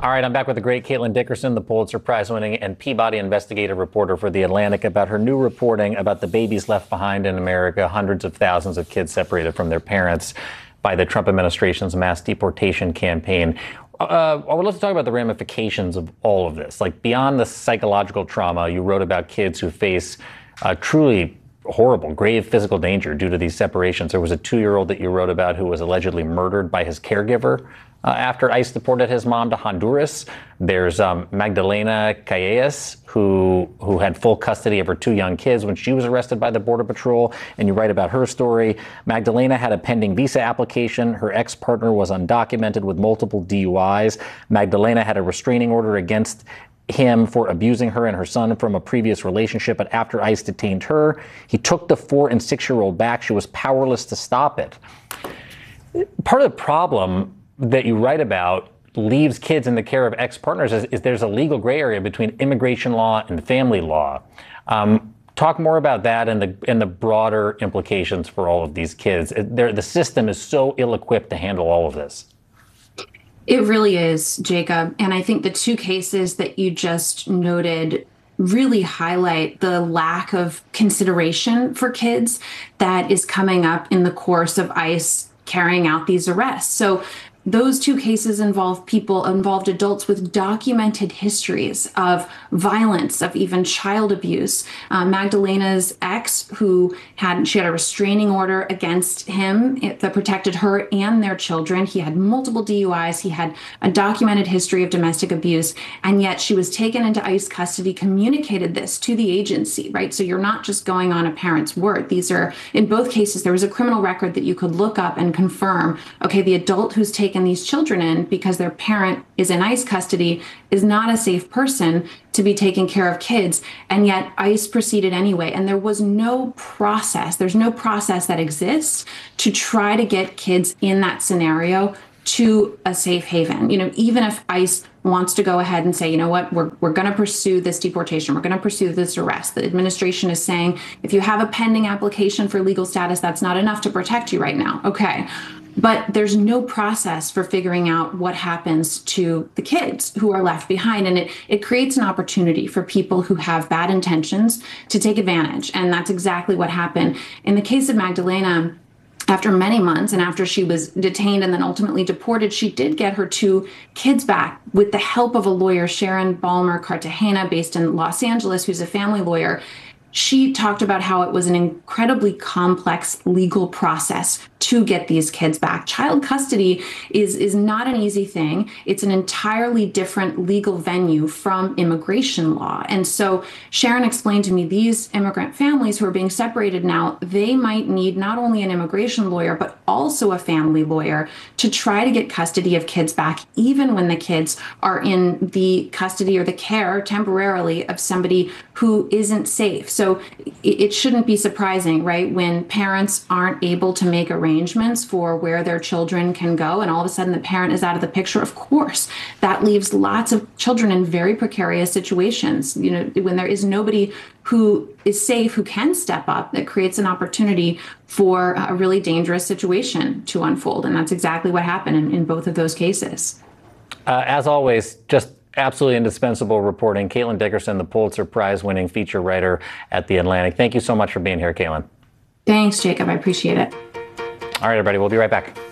All right, I'm back with the great Caitlin Dickerson, the Pulitzer Prize-winning and Peabody investigative reporter for The Atlantic, about her new reporting about the babies left behind in America, hundreds of thousands of kids separated from their parents by the Trump administration's mass deportation campaign. I would love to talk about the ramifications of all of this. Like, beyond the psychological trauma, you wrote about kids who face truly horrible, grave physical danger due to these separations. There was a 2-year-old that you wrote about who was allegedly murdered by his caregiver after ICE deported his mom to Honduras. There's Magdalena Calles, who had full custody of her 2 young kids when she was arrested by the Border Patrol, and you write about her story. Magdalena had a pending visa application. Her ex-partner was undocumented with multiple DUIs. Magdalena had a restraining order against him for abusing her and her son from a previous relationship, but after ICE detained her, he took the 4- and 6-year-old back. She was powerless to stop it. Part of the problem that you write about leaves kids in the care of ex-partners is there's a legal gray area between immigration law and family law. Talk more about that and the broader implications for all of these kids. The system is so ill-equipped to handle all of this. It really is, Jacob. And I think the 2 cases that you just noted really highlight the lack of consideration for kids that is coming up in the course of ICE carrying out these arrests. So those 2 cases involved adults with documented histories of violence, of even child abuse. Magdalena's ex, she had a restraining order against him that protected her and their children. He had multiple DUIs. He had a documented history of domestic abuse, and yet she was taken into ICE custody, communicated this to the agency, right? So you're not just going on a parent's word. In both cases, there was a criminal record that you could look up and confirm, okay, the adult who's taken these children in because their parent is in ICE custody is not a safe person to be taking care of kids. And yet ICE proceeded anyway. And there was no process. There's no process that exists to try to get kids in that scenario to a safe haven. Even if ICE wants to go ahead and say, you know what, we're going to pursue this deportation, we're going to pursue this arrest. The administration is saying, if you have a pending application for legal status, that's not enough to protect you right now. Okay. But there's no process for figuring out what happens to the kids who are left behind. And it creates an opportunity for people who have bad intentions to take advantage. And that's exactly what happened. In the case of Magdalena, after many months and after she was detained and then ultimately deported, she did get her 2 kids back with the help of a lawyer, Sharon Balmer Cartagena, based in Los Angeles, who's a family lawyer. She talked about how it was an incredibly complex legal process to get these kids back. Child custody is not an easy thing. It's an entirely different legal venue from immigration law. And so Sharon explained to me these immigrant families who are being separated now, they might need not only an immigration lawyer, but also a family lawyer to try to get custody of kids back, even when the kids are in the custody or the care temporarily of somebody who isn't safe. So it shouldn't be surprising, right, when parents aren't able to make arrangements for where their children can go, and all of a sudden the parent is out of the picture. Of course, that leaves lots of children in very precarious situations. When there is nobody who is safe, who can step up, that creates an opportunity for a really dangerous situation to unfold. And that's exactly what happened in both of those cases. As always, just absolutely indispensable reporting. Caitlin Dickerson, the Pulitzer Prize-winning feature writer at The Atlantic. Thank you so much for being here, Caitlin. Thanks, Jacob. I appreciate it. All right, everybody, we'll be right back.